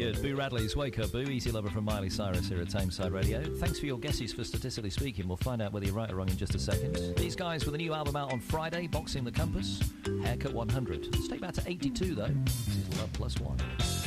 good. Boo Radley's Wake Up Boo, Easy Lover from Miley Cyrus here at Tameside Radio. Thanks for your guesses for Statistically Speaking. We'll find out whether you're right or wrong in just a second. These guys with a new album out on Friday, Boxing the Compass, Haircut 100. Let's take back to 82 though. This is Love Plus One.